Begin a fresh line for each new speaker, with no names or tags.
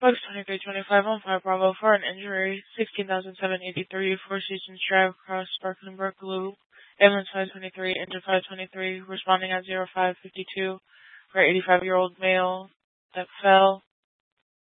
Bucks 2325 on 5 Bravo for an injury, 16,783, Four Seasons Drive, Cross, Sparklenburg Loop, ambulance 523, engine 523, responding at 0552 for 85-year-old male that fell.